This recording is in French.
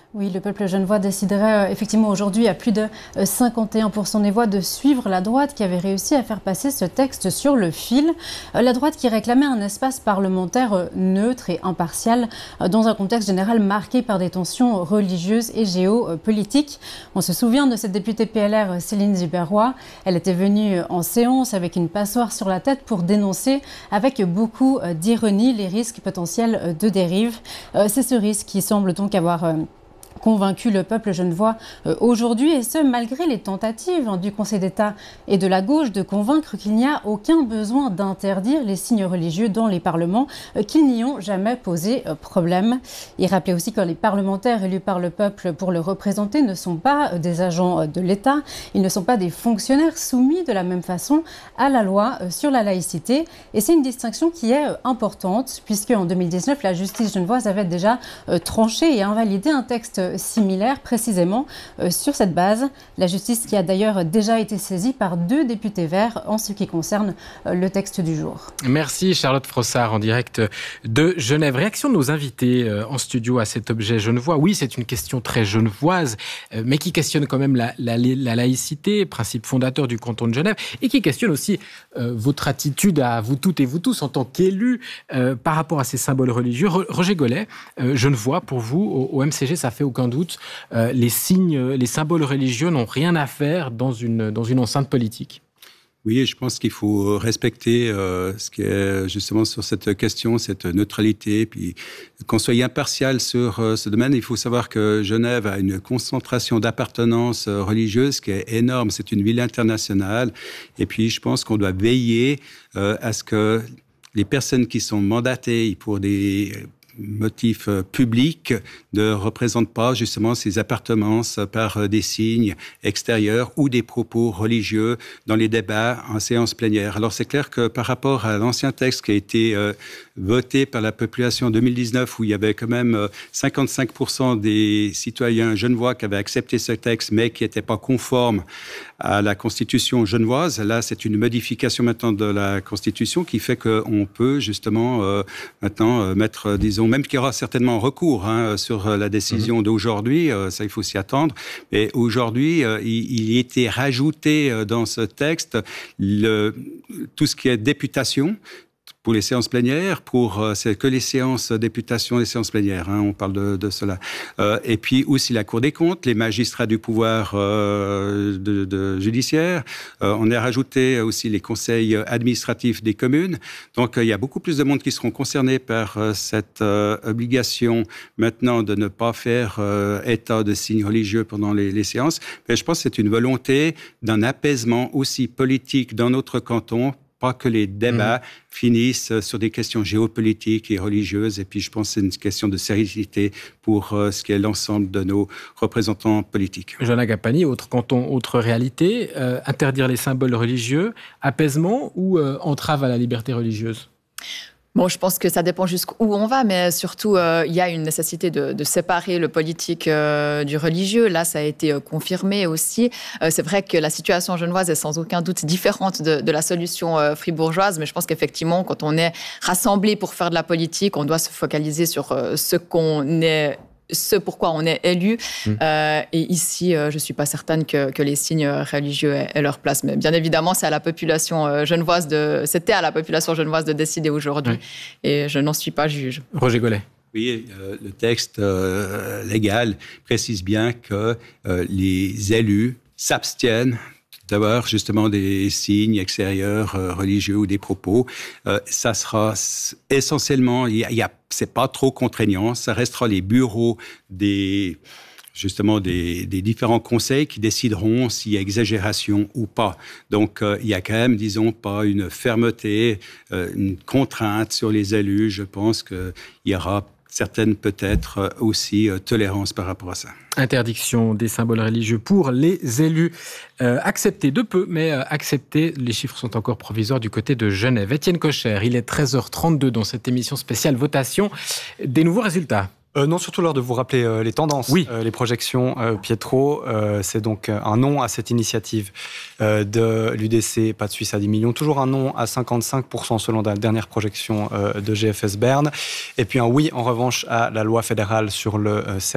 Oui, le peuple genevois déciderait effectivement aujourd'hui à plus de 51% des voix de suivre la droite qui avait réussi à faire passer ce texte sur le fil. La droite qui réclamait un espace parlementaire neutre et impartial dans un contexte général marqué par des tensions religieuses et géopolitiques. On se souvient de cette députée PLR Céline Zubeyrois. Elle était venue en séance avec une passoire sur la tête pour dénoncer avec beaucoup d'ironie les risques potentiels de dérive. C'est ce risque qui semble donc avoir convaincu le peuple genevois aujourd'hui, et ce malgré les tentatives du Conseil d'État et de la gauche de convaincre qu'il n'y a aucun besoin d'interdire les signes religieux dans les parlements, qu'ils n'y ont jamais posé problème. Il rappelait aussi que les parlementaires élus par le peuple pour le représenter ne sont pas des agents de l'État, ils ne sont pas des fonctionnaires soumis de la même façon à la loi sur la laïcité, et c'est une distinction qui est importante puisque en 2019 la justice genevoise avait déjà tranché et invalidé un texte similaire précisément sur cette base. La justice qui a d'ailleurs déjà été saisie par 2 députés verts en ce qui concerne le texte du jour. Merci Charlotte Frossard en direct de Genève. Réaction de nos invités en studio à cet objet genevois. Oui, c'est une question très genevoise, mais qui questionne quand même la laïcité, principe fondateur du canton de Genève, et qui questionne aussi votre attitude à vous toutes et vous tous en tant qu'élus par rapport à ces symboles religieux. Roger Gollet, genevois, pour vous, au MCG, ça fait aucun doute, les signes, les symboles religieux n'ont rien à faire dans une enceinte politique. Oui, je pense qu'il faut respecter ce qui est justement sur cette question, cette neutralité, puis qu'on soit impartial sur ce domaine. Il faut savoir que Genève a une concentration d'appartenance religieuse qui est énorme. C'est une ville internationale. Et puis, je pense qu'on doit veiller à ce que les personnes qui sont mandatées pour des motifs publics ne représentent pas justement ces appartenances par des signes extérieurs ou des propos religieux dans les débats en séance plénière. Alors c'est clair que par rapport à l'ancien texte qui a été voté par la population en 2019, où il y avait quand même 55% des citoyens genevois qui avaient accepté ce texte, mais qui n'étaient pas conformes à la Constitution genevoise. Là, c'est une modification maintenant de la Constitution qui fait qu'on peut justement maintenant mettre, disons, même qu'il y aura certainement recours sur la décision d'aujourd'hui, ça il faut s'y attendre, mais aujourd'hui, il y était rajouté dans ce texte tout ce qui est députation, pour les séances plénières, c'est que les séances députation, les séances plénières, on parle de cela. Et puis aussi la Cour des comptes, les magistrats du pouvoir judiciaire. On a rajouté aussi les conseils administratifs des communes. Donc il y a beaucoup plus de monde qui seront concernés par cette obligation maintenant de ne pas faire état de signes religieux pendant les séances. Mais je pense que c'est une volonté d'un apaisement aussi politique dans notre canton, pas que les débats finissent sur des questions géopolitiques et religieuses. Et puis, je pense que c'est une question de sérénité pour ce qui est l'ensemble de nos représentants politiques. Johanna Gapani, autre canton, autre réalité. Interdire les symboles religieux, apaisement ou entrave à la liberté religieuse ? Bon, je pense que ça dépend jusqu'où on va, mais surtout, il y a une nécessité de séparer le politique du religieux. Là, ça a été confirmé aussi. C'est vrai que la situation genevoise est sans aucun doute différente de la solution fribourgeoise, mais je pense qu'effectivement, quand on est rassemblés pour faire de la politique, on doit se focaliser sur ce pourquoi on est élu. Et ici, je ne suis pas certaine que les signes religieux aient leur place. Mais bien évidemment, c'était à la population genevoise de décider aujourd'hui. Oui. Et je n'en suis pas juge. Roger Gollet. Oui, le texte légal précise bien que les élus s'abstiennent d'avoir justement des signes extérieurs religieux ou des propos. Ça sera essentiellement, c'est pas trop contraignant, ça restera les bureaux des différents conseils qui décideront s'il y a exagération ou pas. Donc, il y a quand même, disons, pas une fermeté, une contrainte sur les élus. Je pense qu'il y aura certaines peut-être aussi tolérance par rapport à ça. Interdiction des symboles religieux pour les élus. Accepté de peu, mais accepté. Les chiffres sont encore provisoires du côté de Genève. Étienne Kocher, il est 13h32 dans cette émission spéciale votation. Des nouveaux résultats ? Non, surtout l'heure de vous rappeler les tendances, oui. Les projections. Pietro, c'est donc un non à cette initiative de l'UDC, pas de Suisse à 10 millions. Toujours un non à 55% selon la dernière projection de GFS Berne. Et puis un oui, en revanche, à la loi fédérale sur le